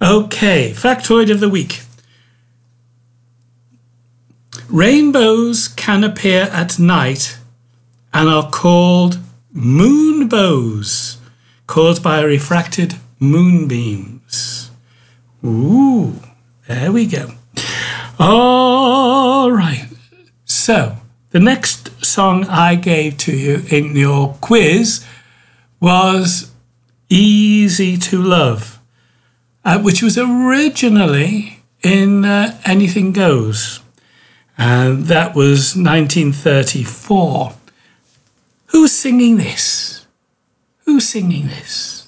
Okay, factoid of the week. Rainbows can appear at night and are called moonbows, caused by refracted moonbeams. Ooh, there we go. All right. So, the next song I gave to you in your quiz was Easy to Love, which was originally in Anything Goes. And that was 1934. Who's singing this? Who's singing this?